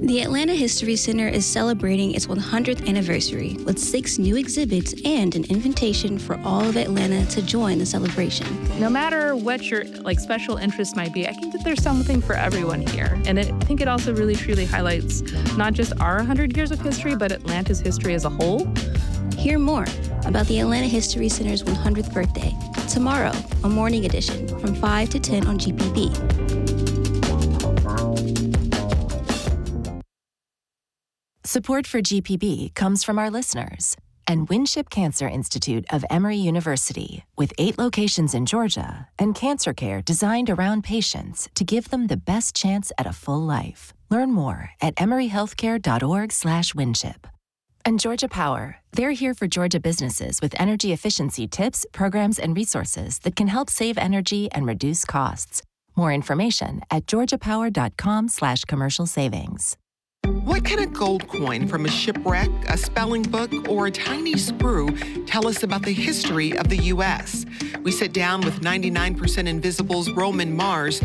The Atlanta History Center is celebrating its 100th anniversary with 6 new exhibits and an invitation for all of Atlanta to join the celebration. No matter what your special interest might be, I think that there's something for everyone here. And I think it also really truly highlights not just our 100 years of history, but Atlanta's history as a whole. Hear more about the Atlanta History Center's 100th birthday tomorrow, a morning edition from 5 to 10 on GPB. Support for GPB comes from our listeners and Winship Cancer Institute of Emory University, with 8 locations in Georgia and cancer care designed around patients to give them the best chance at a full life. Learn more at emoryhealthcare.org/winship. And Georgia Power. They're here for Georgia businesses with energy efficiency tips, programs, and resources that can help save energy and reduce costs. More information at georgiapower.com/commercial savings. What can a gold coin from a shipwreck, a spelling book, or a tiny sprue tell us about the history of the U.S.? We sit down with 99% Invisible's Roman Mars